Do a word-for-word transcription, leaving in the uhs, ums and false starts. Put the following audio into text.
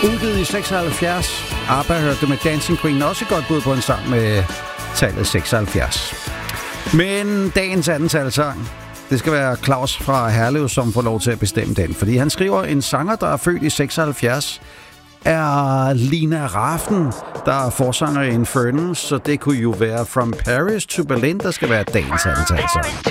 Udgivet i seksoghalvfjerds. ABBA hørte med Dancing Queen, også et godt bud på en sang med tallet seksoghalvfjerds. Men dagens andentalsang, det skal være Claus fra Herlev, som får lov til at bestemme den. Fordi han skriver, en sanger, der er født i seksoghalvfjerds, er Lina Rafn, der er forsanger i Infernal, så det kunne jo være From Paris to Berlin, der skal være dagens andentalsang.